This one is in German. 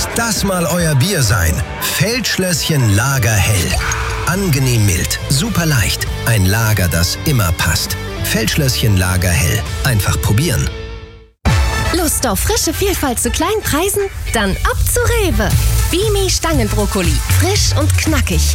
das mal euer Bier sein. Feldschlösschen Lager Hell. Angenehm mild, super leicht. Ein Lager, das immer passt. Feldschlösschen Lager Hell. Einfach probieren. Lust auf frische Vielfalt zu kleinen Preisen? Dann ab zu Rewe. Bimi Stangenbrokkoli. Frisch und knackig.